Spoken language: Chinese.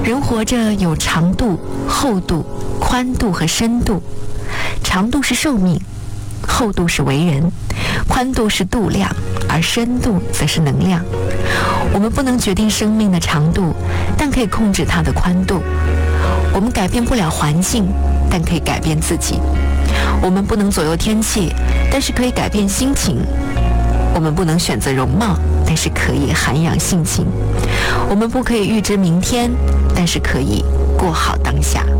人活着有长度、厚度、宽度和深度。长度是寿命，厚度是为人，宽度是度量，而深度则是能量。我们不能决定生命的长度，但可以控制它的宽度。我们改变不了环境，但可以改变自己。我们不能左右天气，但是可以改变心情。我们不能选择容貌，但是可以涵养性情。我们不可以预知明天，但是可以过好当下。